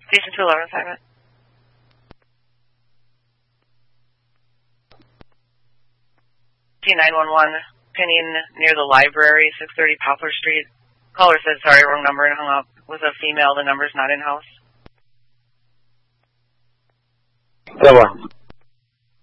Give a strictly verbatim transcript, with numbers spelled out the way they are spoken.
Station two eleven assignment. T nine one one, pinning near the library, six thirty Poplar Street. Caller said, sorry, wrong number, and hung up. Was a female, the number's not in-house. Go on.